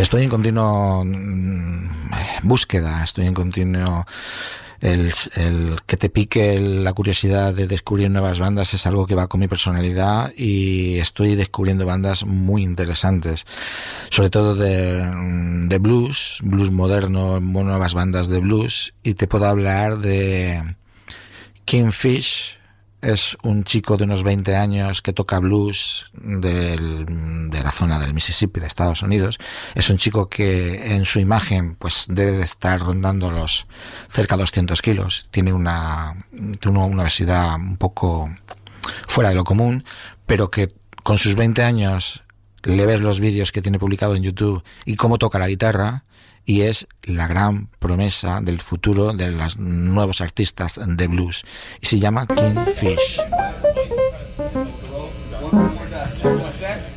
Estoy en continuo búsqueda, estoy en continuo... El que te pique la curiosidad de descubrir nuevas bandas es algo que va con mi personalidad, y estoy descubriendo bandas muy interesantes, sobre todo de blues moderno, nuevas bandas de blues, y te puedo hablar de Kingfish. Es un chico de unos 20 años que toca blues de la zona del Mississippi, de Estados Unidos. Es un chico que en su imagen pues debe de estar rondando los cerca de 200 kilos. Tiene una obesidad un poco fuera de lo común, pero que con sus 20 años le ves los vídeos que tiene publicado en YouTube y cómo toca la guitarra, y es la gran promesa del futuro de los nuevos artistas de blues, y se llama Kingfish.